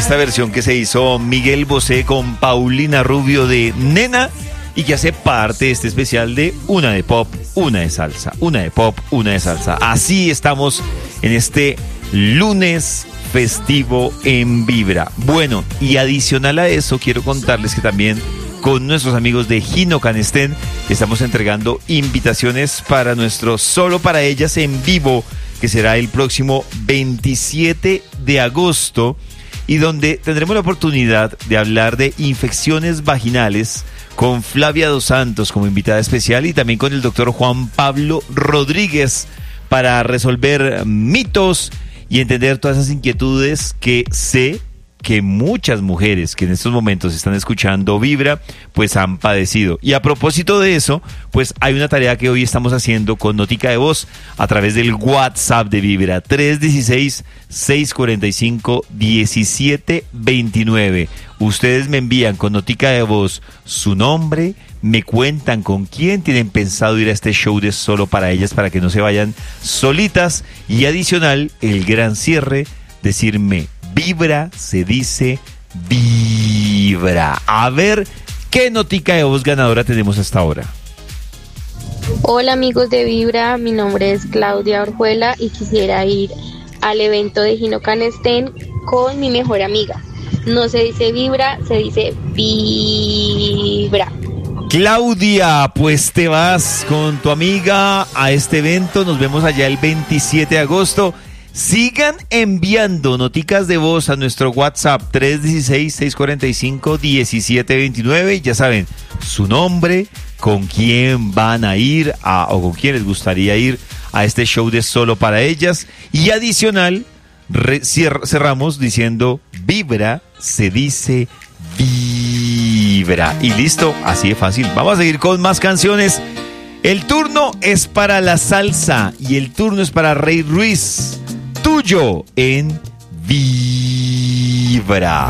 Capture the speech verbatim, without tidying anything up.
esta versión que se hizo Miguel Bosé con Paulina Rubio de Nena y que hace parte de este especial de una de pop, una de salsa, una de pop, una de salsa. Así estamos en este lunes festivo en Vibra. Bueno, y adicional a eso, quiero contarles que también con nuestros amigos de Gino Canestén estamos entregando invitaciones para nuestro Solo para Ellas en vivo, que será el próximo veintisiete de agosto, y donde tendremos la oportunidad de hablar de infecciones vaginales con Flavia Dos Santos como invitada especial y también con el doctor Juan Pablo Rodríguez para resolver mitos y entender todas esas inquietudes que sé que muchas mujeres que en estos momentos están escuchando Vibra, pues han padecido. Y a propósito de eso, pues hay una tarea que hoy estamos haciendo con notica de voz a través del WhatsApp de Vibra, tres uno seis, seis cuatro cinco, uno siete dos nueve. Ustedes me envían con notica de voz su nombre, me cuentan con quién tienen pensado ir a este show de Solo para Ellas para que no se vayan solitas, y adicional, el gran cierre, decirme Vibra se dice Vibra. A ver, ¿qué notica de voz ganadora tenemos hasta ahora? Hola amigos de Vibra, mi nombre es Claudia Orjuela y quisiera ir al evento de Gino Canestén con mi mejor amiga. No se dice Vibra, se dice Vibra. Claudia, pues te vas con tu amiga a este evento. Nos vemos allá el veintisiete de agosto. Sigan enviando noticas de voz a nuestro WhatsApp tres uno seis, seis cuatro cinco, uno siete dos nueve. Ya saben, su nombre, con quién van a ir a, o con quién les gustaría ir a este show de Solo para Ellas. Y adicional, re, cier, cerramos diciendo Vibra se dice Vibra. Y listo, así de fácil. Vamos a seguir con más canciones. El turno es para la salsa y el turno es para Rey Ruiz. Tuyo en Vibra.